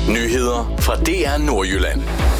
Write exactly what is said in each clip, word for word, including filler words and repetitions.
Nyheder fra D R Nordjylland.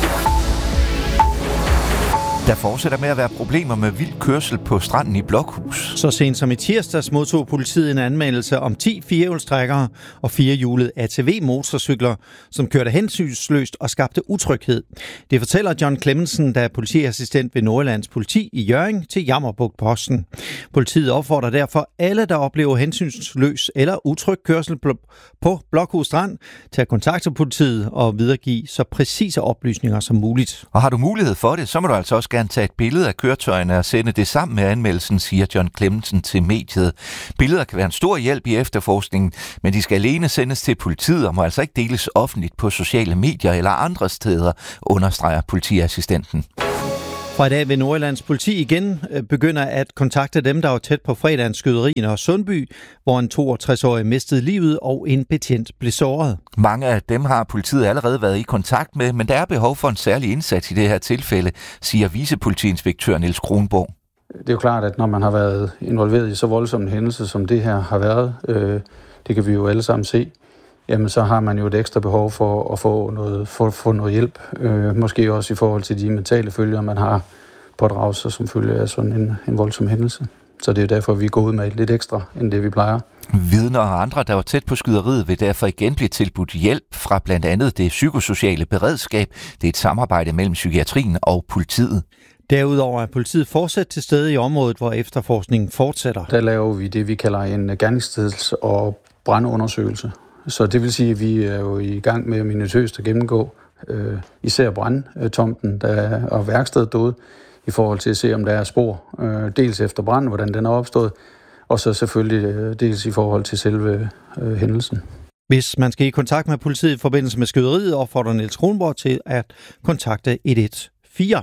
Der fortsætter med at være problemer med vild kørsel på stranden i Blokhus. Så sent som i tirsdags modtog politiet en anmeldelse om ti firehjulstrækkere og firehjulede A T V-motorcykler, som kørte hensynsløst og skabte utryghed. Det fortæller John Clemmensen, der er politiassistent ved Nordjyllands politi i Hjørring, til Jammerbugt-Posten. Politiet opfordrer derfor alle, der oplever hensynsløs eller utryg kørsel på Blokhus Strand, til at kontakte politiet og videregive så præcise oplysninger som muligt. Og har du mulighed for det, så må du altså også gerne tage et billede af køretøjerne og sende det sammen med anmeldelsen, siger John Clemmensen til mediet. Billeder kan være en stor hjælp i efterforskningen, men de skal alene sendes til politiet og må altså ikke deles offentligt på sociale medier eller andre steder, understreger politiassistenten. Fra i dag vil Nordjyllands politi igen begynder at kontakte dem, der var tæt på fredagens skyderi i Nørre Sundby, hvor en toogtres-årig mistede livet og en betjent blev såret. Mange af dem har politiet allerede været i kontakt med, men der er behov for en særlig indsats i det her tilfælde, siger vicepolitiinspektør Niels Kronborg. Det er jo klart, at når man har været involveret i så voldsom en hændelse, som det her har været, øh, det kan vi jo alle sammen se, jamen så har man jo et ekstra behov for at få noget, for, få noget hjælp. Øh, måske også i forhold til de mentale følger, man har pådraget sig som følge af sådan en, en voldsom hændelse. Så det er derfor, vi går ud med lidt ekstra, end det vi plejer. Vidner og andre, der var tæt på skyderiet, vil derfor igen blive tilbudt hjælp fra blandt andet det psykosociale beredskab. Det er et samarbejde mellem psykiatrien og politiet. Derudover er politiet fortsat til stede i området, hvor efterforskningen fortsætter. Der laver vi det, vi kalder en gerningssteds- og brandundersøgelse. Så det vil sige, at vi er jo i gang med minutøst at gennemgå øh, især brandtomten der og værkstedet derude, i forhold til at se, om der er spor. Øh, dels efter branden, hvordan den er opstået, og så selvfølgelig øh, dels i forhold til selve øh, hændelsen. Hvis man skal i kontakt med politiet i forbindelse med skyderiet, opfordrer Niels Kronborg til at kontakte et et fire.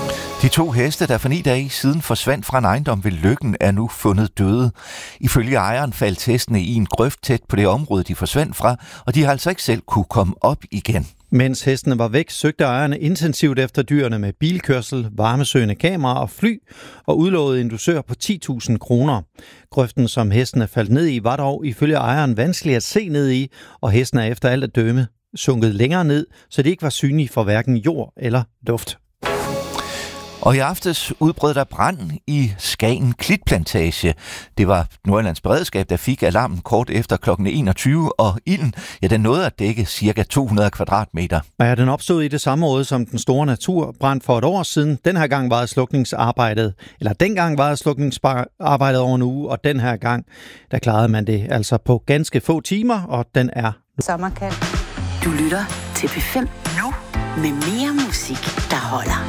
De to heste, der for ni dage siden forsvandt fra en ejendom ved Løkken, er nu fundet døde. Ifølge ejeren faldt hestene i en grøft tæt på det område, de forsvandt fra, og de har altså ikke selv kunne komme op igen. Mens hestene var væk, søgte ejerne intensivt efter dyrene med bilkørsel, varmesøgende kamera og fly, og udlovede en dusør på ti tusind kroner. Grøften, som hestene faldt ned i, var dog ifølge ejeren vanskelig at se ned i, og hestene er efter alt at dømme sunket længere ned, så de ikke var synlige for hverken jord eller luft. Og i aftes udbrød der brand i Skagen Klitplantage. Det var Nordjyllands Beredskab, der fik alarmen kort efter klokken enogtyve, og ilden, ja, den nåede at dække cirka to hundrede kvadratmeter. Ja, den opstod i det samme område som den store naturbrand for et år siden. Den her gang var slukningsarbejdet, eller dengang var slukningsarbejdet over en uge, og den her gang, der klarede man det altså på ganske få timer, og den er Sommerkald. Du lytter til P fem nu med mere musik, der holder.